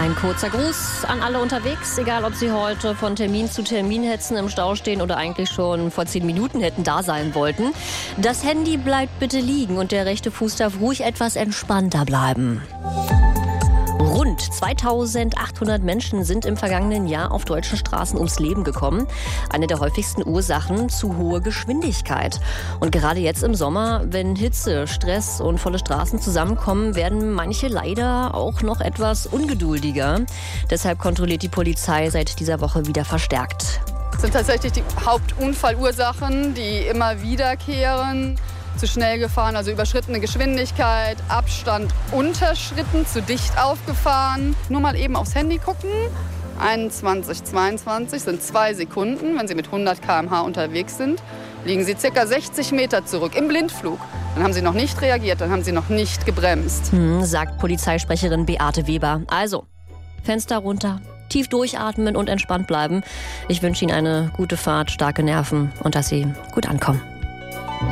Ein kurzer Gruß an alle unterwegs, egal ob Sie heute von Termin zu Termin hetzen, im Stau stehen oder eigentlich schon vor 10 Minuten hätten da sein wollten. Das Handy bleibt bitte liegen und der rechte Fuß darf ruhig etwas entspannter bleiben. Rund 2800 Menschen sind im vergangenen Jahr auf deutschen Straßen ums Leben gekommen. Eine der häufigsten Ursachen: zu hohe Geschwindigkeit. Und gerade jetzt im Sommer, wenn Hitze, Stress und volle Straßen zusammenkommen, werden manche leider auch noch etwas ungeduldiger. Deshalb kontrolliert die Polizei seit dieser Woche wieder verstärkt. Das sind tatsächlich die Hauptunfallursachen, die immer wiederkehren. Zu schnell gefahren, also überschrittene Geschwindigkeit, Abstand unterschritten, zu dicht aufgefahren. Nur mal eben aufs Handy gucken. 21, 22 sind 2 Sekunden. Wenn Sie mit 100 km/h unterwegs sind, liegen Sie ca. 60 Meter zurück im Blindflug. Dann haben Sie noch nicht reagiert, dann haben Sie noch nicht gebremst. Sagt Polizeisprecherin Beate Weber. Also, Fenster runter, tief durchatmen und entspannt bleiben. Ich wünsche Ihnen eine gute Fahrt, starke Nerven und dass Sie gut ankommen.